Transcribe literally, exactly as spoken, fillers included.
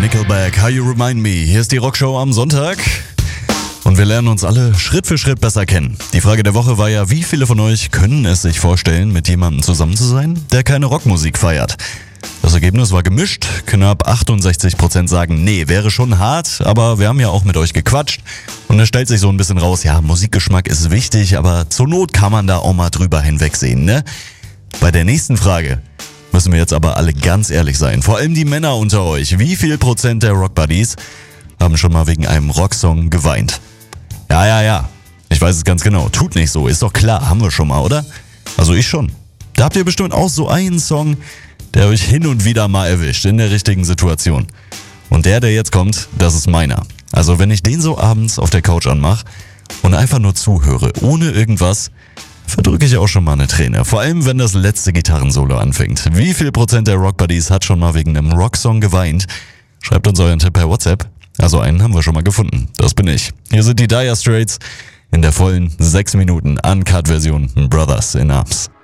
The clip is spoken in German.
Nickelback, How You Remind Me. Hier ist die Rockshow am Sonntag. Und wir lernen uns alle Schritt für Schritt besser kennen. Die Frage der Woche war ja, wie viele von euch können es sich vorstellen, mit jemandem zusammen zu sein, der keine Rockmusik feiert? Das Ergebnis war gemischt. Knapp achtundsechzig Prozent sagen, nee, wäre schon hart, aber wir haben ja auch mit euch gequatscht. Und es stellt sich so ein bisschen raus, ja, Musikgeschmack ist wichtig, aber zur Not kann man da auch mal drüber hinwegsehen, ne? Bei der nächsten Frage müssen wir jetzt aber alle ganz ehrlich sein. Vor allem die Männer unter euch. Wie viel Prozent der Rockbuddies haben schon mal wegen einem Rocksong geweint? Ja, ja, ja. Ich weiß es ganz genau. Tut nicht so. Ist doch klar. Haben wir schon mal, oder? Also ich schon. Da habt ihr bestimmt auch so einen Song, der euch hin und wieder mal erwischt. In der richtigen Situation. Und der, der jetzt kommt, das ist meiner. Also wenn ich den so abends auf der Couch anmache und einfach nur zuhöre, ohne irgendwas, verdrücke ich auch schon mal eine Träne. Vor allem, wenn das letzte Gitarrensolo anfängt. Wie viel Prozent der Rockbuddies hat schon mal wegen einem Rocksong geweint? Schreibt uns euren Tipp per WhatsApp. Also einen haben wir schon mal gefunden. Das bin ich. Hier sind die Dire Straits in der vollen sechs Minuten Uncut-Version Brothers in Arms.